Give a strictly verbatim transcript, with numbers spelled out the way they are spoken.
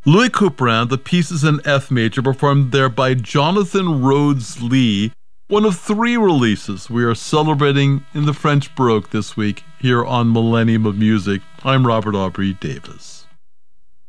Louis Couperin, the piece is in F major, performed there by Jonathan Rhodes Lee, one of three releases we are celebrating in the French Baroque this week here on Millennium of Music. I'm Robert Aubrey Davis.